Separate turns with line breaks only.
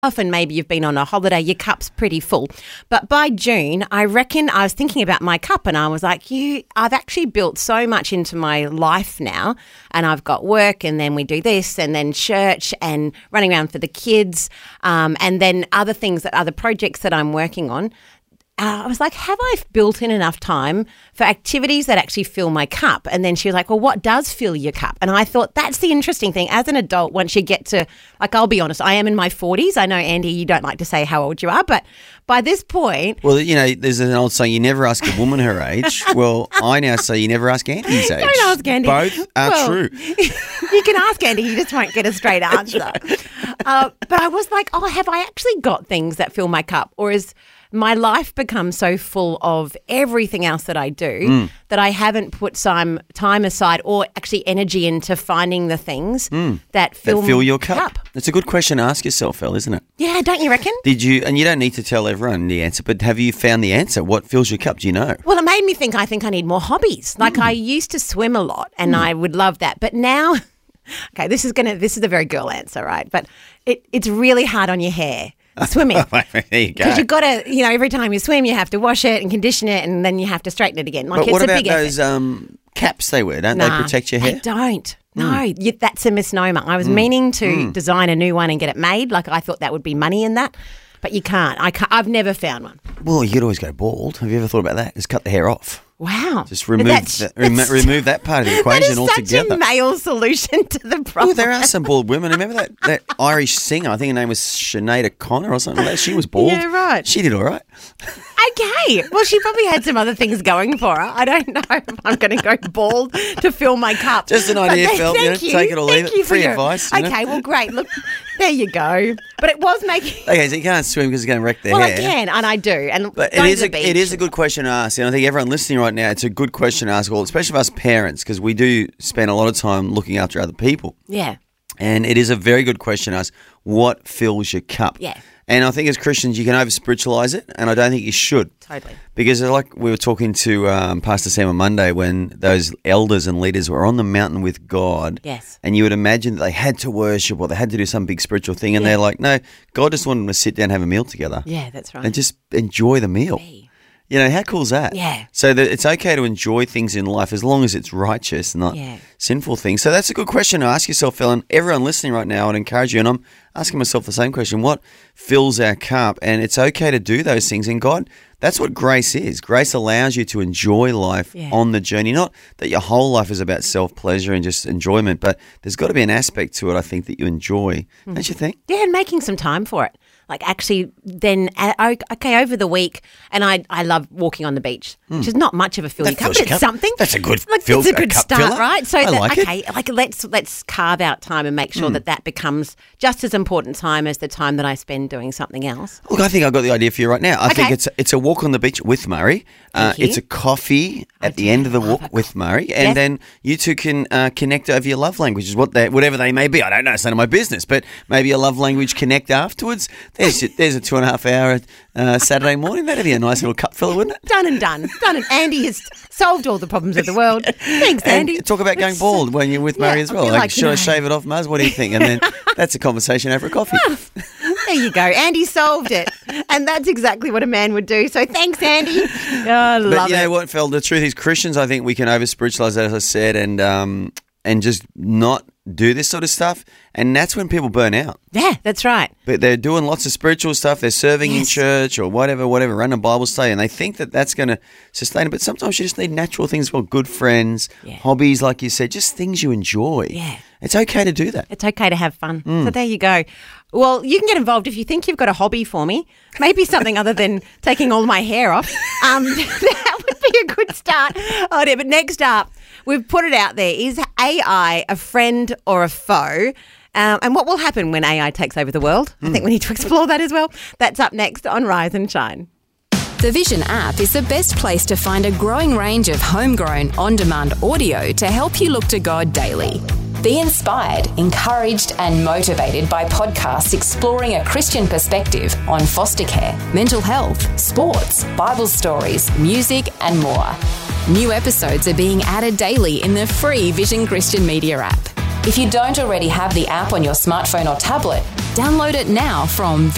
and maybe you've been on a holiday, your cup's pretty full. But by June, I reckon I was thinking about my cup and I was like, I've actually built so much into my life now, and I've got work, and then we do this, and then church, and running around for the kids, and then other things, other projects that I'm working on. I was like, have I built in enough time for activities that actually fill my cup? And then she was like, well, what does fill your cup? And I thought that's the interesting thing. As an adult, once you get to, like, I'll be honest, I am in my 40s. I know, Andy, you don't like to say how old you are, but by this point...
Well, there's an old saying, you never ask a woman her age. Well, I now say you never ask Andy's age.
Don't ask Andy.
Both are true.
You can ask Andy, you just won't get a straight answer. But I was like, have I actually got things that fill my cup? Or is my life become so full of everything else that I do that I haven't put some time aside or actually energy into finding the things that fill
your cup? It's a good question to ask yourself, Phil, isn't it?
Yeah, don't you reckon?
Did you? And you don't need to tell everyone the answer, but have you found the answer? What fills your cup? Do you know?
Well, it made me think I think I need more hobbies. Like I used to swim a lot and I would love that. But now, okay, this is a very girl answer, right? But it's really hard on your hair. Swimming.
There you go.
Because you've got to, every time you swim, you have to wash it and condition it, and then you have to straighten it again. Like,
but
it's
what
a
about
big
those caps they wear? Don't they protect your hair?
They don't. No, that's a misnomer. I was meaning to design a new one and get it made. Like, I thought that would be money in that, but you can't. I've never found one.
Well, you could always go bald. Have you ever thought about that? Just cut the hair off.
Wow.
Just remove that part of the equation altogether.
That is such a male solution to the problem.
Well, there are some bald women. Remember that Irish singer? I think her name was Sinead O'Connor or something like that. She was bald.
Yeah, right.
She did all right.
Okay. Well, she probably had some other things going for her. I don't know if I'm going to go bald to fill my cup.
Just an idea, Phil. Take it or leave it. Free advice.
Okay, well, great. Look, there you go. But it was making...
Okay, so you can't swim because it's going to wreck their hair.
Well, I can, and I do. But
it is a good question to ask. And I think everyone listening right now, it's a good question to ask, especially for us parents, because we do spend a lot of time looking after other people.
Yeah.
And it is a very good question to ask, what fills your cup?
Yeah.
And I think as Christians, you can over-spiritualise it, and I don't think you should.
Totally.
Because like we were talking to Pastor Sam on Monday when those elders and leaders were on the mountain with God.
Yes.
And you would imagine that they had to worship or they had to do some big spiritual thing, and they're like, no, God just wanted them to sit down and have a meal together.
Yeah, that's right.
And just enjoy the meal.
Hey.
How cool is that?
Yeah.
So that it's okay to enjoy things in life as long as it's righteous, not sinful things. So that's a good question to ask yourself, Phil. And everyone listening right now, I'd encourage you, and I'm asking myself the same question, what fills our cup? And it's okay to do those things. And God, that's what grace is. Grace allows you to enjoy life on the journey. Not that your whole life is about self-pleasure and just enjoyment, but there's got to be an aspect to it, I think, that you enjoy. Don't you think?
Yeah, and making some time for it. Like actually then, over the week, and I love walking on the beach, which is not much of a fill your cup, but it's something.
That's a good
it's a good start,
filler.
right? So
it.
Let's carve out time and make sure that becomes just as important time as the time that I spend doing something else.
Look, I think I've got the idea for you right now. I think it's a walk on the beach with Murray. It's a coffee at the end of the walk with Murray, and then you two can connect over your love languages, whatever they may be. I don't know, it's none of my business, but maybe a love language connect afterwards. There's a 2.5 hour Saturday morning. That'd be a nice little cup filler, wouldn't it?
Done and done. And Andy has solved all the problems of the world. Thanks, Andy.
And talk about going bald when you're with Murray as well. Like, should I shave it off, Muzz? What do you think? And then that's a conversation over a coffee.
There you go. Andy solved it. And that's exactly what a man would do. So thanks, Andy. Oh, I love it.
But you know what, Phil? The truth is, Christians, I think we can over-spiritualise that, as I said, and just not do this sort of stuff. And that's when people burn out.
Yeah, that's right.
But they're doing lots of spiritual stuff. They're serving in church or whatever, run a Bible study, and they think that that's going to sustain it. But sometimes you just need natural things as well, good friends, hobbies, like you said, just things you enjoy. Yeah. It's okay to do that.
It's okay to have fun. So there you go. Well, you can get involved if you think you've got a hobby for me, maybe something other than taking all my hair off. That would be a good start. Oh, dear. But next up, we've put it out there. Is AI a friend or a foe? And what will happen when AI takes over the world? I think we need to explore that as well. That's up next on Rise and Shine.
The Vision app is the best place to find a growing range of homegrown, on-demand audio to help you look to God daily. Be inspired, encouraged and motivated by podcasts exploring a Christian perspective on foster care, mental health, sports, Bible stories, music and more. New episodes are being added daily in the free Vision Christian Media app. If you don't already have the app on your smartphone or tablet, download it now from